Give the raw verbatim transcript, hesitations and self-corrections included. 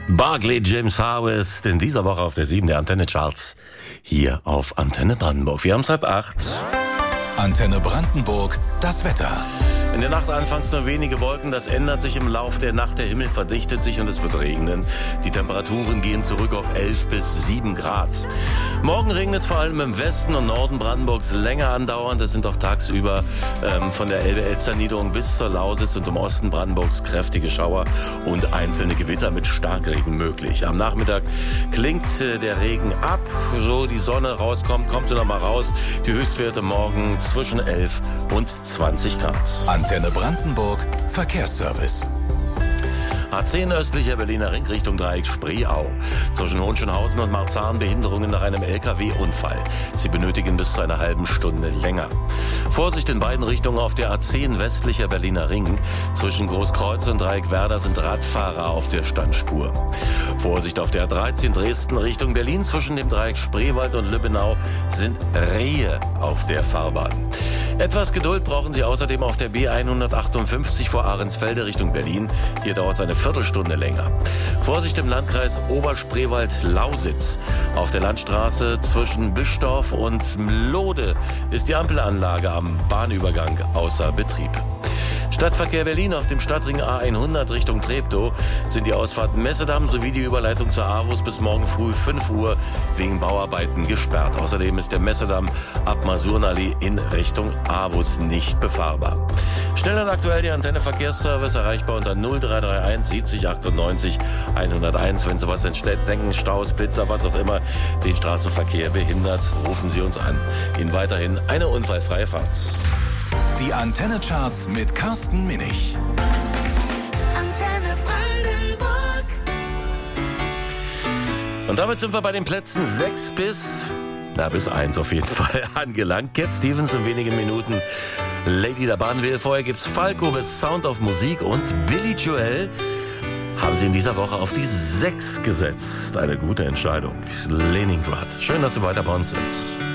Barclay James Harvest in dieser Woche auf der sieben der Antenne Charts hier auf Antenne Brandenburg. Wir haben es halb acht. Antenne Brandenburg, das Wetter. In der Nacht anfangs nur wenige Wolken, das ändert sich im Laufe der Nacht. Der Himmel verdichtet sich und es wird regnen. Die Temperaturen gehen zurück auf elf bis sieben Grad. Morgen regnet es vor allem im Westen und Norden Brandenburgs länger andauernd. Es sind auch tagsüber ähm, von der Elbe-Elster-Niederung bis zur Lausitz und im Osten Brandenburgs kräftige Schauer und einzelne Gewitter mit Starkregen möglich. Am Nachmittag klingt äh, der Regen ab, so die Sonne rauskommt, kommt sie noch mal raus. Die Höchstwerte morgen zwischen elf und zwanzig Grad. Antenne Brandenburg, Verkehrsservice. A zehn östlicher Berliner Ring Richtung Dreieck Spreeau. Zwischen Hohenschönhausen und Marzahn Behinderungen nach einem L K W-Unfall. Sie benötigen bis zu einer halben Stunde länger. Vorsicht in beiden Richtungen auf der A zehn westlicher Berliner Ring. Zwischen Großkreuz und Dreieck Werder sind Radfahrer auf der Standspur. Vorsicht auf der A dreizehn Dresden Richtung Berlin. Zwischen dem Dreieck Spreewald und Lübbenau sind Rehe auf der Fahrbahn. Etwas Geduld brauchen Sie außerdem auf der B hundertachtundfünfzig vor Ahrensfelde Richtung Berlin. Hier dauert es eine Viertelstunde länger. Vorsicht im Landkreis Oberspreewald-Lausitz. Auf der Landstraße zwischen Bischdorf und Mlode ist die Ampelanlage am Bahnübergang außer Betrieb. Stadtverkehr Berlin auf dem Stadtring A hundert Richtung Treptow sind die Ausfahrten Messedamm sowie die Überleitung zur AWUS bis morgen früh fünf Uhr wegen Bauarbeiten gesperrt. Außerdem ist der Messedamm ab Masurenallee in Richtung AWUS nicht befahrbar. Schnell und aktuell die Antenne Verkehrsservice erreichbar unter null drei drei eins siebzig achtundneunzig hunderteins. Wenn Sie was entdecken, Staus, Blitzer, was auch immer den Straßenverkehr behindert, rufen Sie uns an. Ihnen weiterhin eine unfallfreie Fahrt. Die Antenne Charts mit Carsten Minich. Antenne Brandenburg. Und damit sind wir bei den Plätzen sechs bis, na bis eins auf jeden Fall angelangt. Cat Stevens in wenigen Minuten. Lady der Bahnwähl. Vorher gibt's Falco bis Sound of Musik und Billy Joel haben sie in dieser Woche auf die sechs gesetzt. Eine gute Entscheidung. Leningrad. Schön, dass Sie weiter bei uns sind.